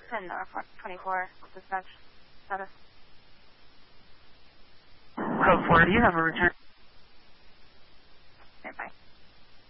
10 24, dispatch status. Code 4, do you have a return?